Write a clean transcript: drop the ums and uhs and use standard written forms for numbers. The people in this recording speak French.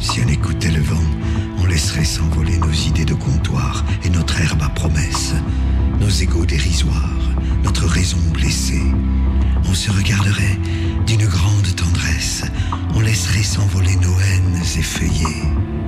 Si on écoutait le vent, on laisserait s'envoler nos idées de comptoir et notre herbe à promesse, nos égos dérisoires, notre raison blessée. On se regarderait d'une grande tendresse, on laisserait s'envoler nos haines effeuillées.